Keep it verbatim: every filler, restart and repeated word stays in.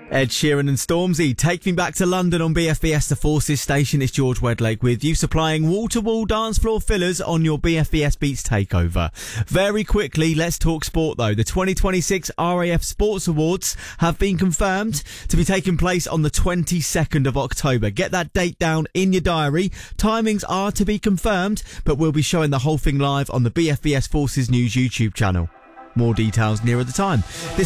Ed Sheeran and Stormzy, Take Me Back to London on B F B S The Forces station. It's George Wedlake with you, supplying wall-to-wall dance floor fillers on your B F B S Beats takeover. Very quickly, let's talk sport though. The twenty twenty-six R A F Sports Awards have been confirmed to be taking place on the twenty-second of October. Get that date down in your diary. Timings are to be confirmed, but we'll be showing the whole thing live on the B F B S Forces News YouTube channel. More details nearer the time. This